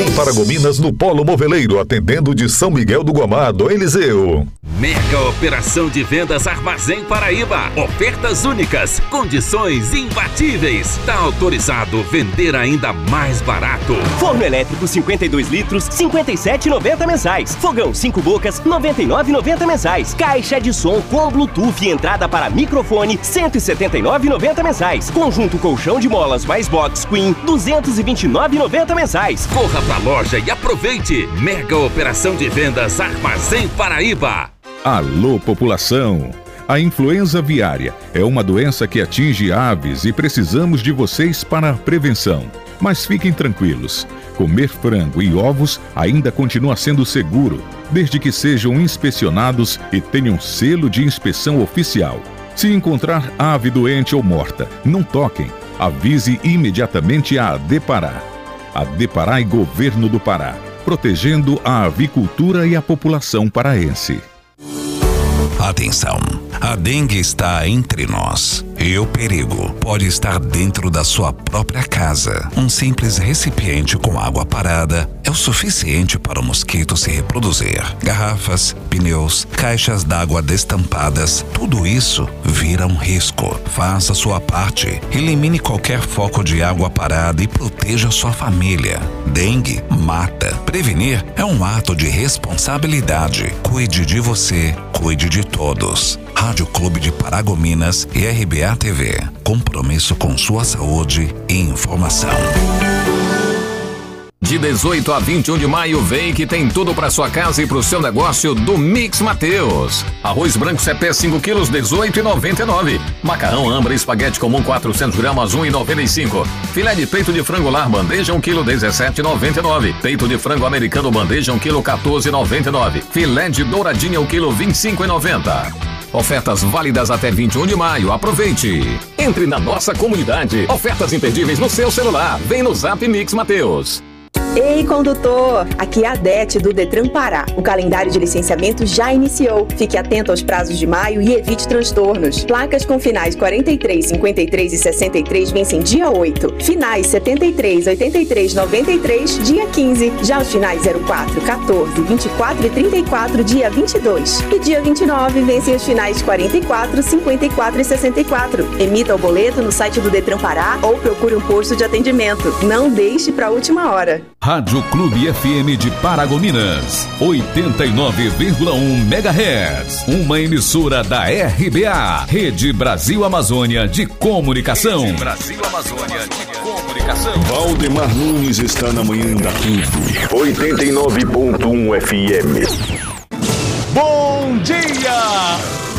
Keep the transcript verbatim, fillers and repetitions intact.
Em Paragominas, no Polo Moveleiro, atendendo de São Miguel do Guamá, do Eliseu. Mega operação de vendas Armazém Paraíba. Ofertas únicas, condições imbatíveis. Tá autorizado vender ainda mais barato. Forno elétrico cinquenta e dois litros, cinquenta e sete reais e noventa mensais. Fogão cinco bocas, noventa e nove reais e noventa mensais. Caixa de som com Bluetooth e entrada para microfone, cento e setenta e nove reais e noventa mensais. Conjunto colchão de molas mais box Queen, duzentos e vinte e nove reais e noventa mensais. Corra pra loja e aproveite. Mega operação de vendas Armazém Paraíba. Alô, população! A influenza aviária é uma doença que atinge aves e precisamos de vocês para a prevenção. Mas fiquem tranquilos, comer frango e ovos ainda continua sendo seguro, desde que sejam inspecionados e tenham selo de inspeção oficial. Se encontrar ave doente ou morta, não toquem, avise imediatamente a Adepará. Adepará e Governo do Pará, protegendo a avicultura e a população paraense. Atenção, a dengue está entre nós e o perigo pode estar dentro da sua própria casa. Um simples recipiente com água parada é o suficiente para o mosquito se reproduzir. Garrafas, pneus, caixas d'água destampadas, tudo isso vira um risco. Faça sua parte, elimine qualquer foco de água parada e proteja sua família. Dengue mata. Prevenir é um ato de responsabilidade. Cuide de você, cuide de todos. Rádio Clube de Paragominas e R B A T V. Compromisso com sua saúde e informação. De dezoito a vinte e um de maio, vem que tem tudo para sua casa e para o seu negócio do Mix Mateus. Arroz branco C P cinco quilos, dezoito reais e noventa e nove. Macarrão Ambra espaguete comum quatrocentos gramas, um real e noventa e cinco. Filé de peito de frango lar bandeja um quilo, dezessete reais e noventa e nove. Peito de frango americano bandeja um quilo, quatorze reais e noventa e nove. Filé de douradinha um quilo, vinte e cinco reais e noventa. Ofertas válidas até vinte e um de maio. Aproveite! Entre na nossa comunidade. Ofertas imperdíveis no seu celular. Vem no Zap Mix Mateus. Ei, condutor! Aqui é a Dete do Detran Pará. O calendário de licenciamento já iniciou. Fique atento aos prazos de maio e evite transtornos. Placas com finais quarenta e três, cinquenta e três e sessenta e três vencem dia oito. Finais setenta e três, oitenta e três, noventa e três, dia quinze. Já os finais zero quatro, quatorze, vinte e quatro e trinta e quatro, dia vinte e dois. E dia vinte e nove vencem os finais quarenta e quatro, cinquenta e quatro e sessenta e quatro. Emita o boleto no site do Detran Pará ou procure um posto de atendimento. Não deixe para a última hora. Rádio Clube F M de Paragominas, oitenta e nove vírgula um megahertz. Uma emissora da R B A, Rede Brasil Amazônia de Comunicação. Rede Brasil Amazônia de Comunicação. Valdemar Nunes está na manhã da Tudo. oitenta e nove ponto um F M. Bom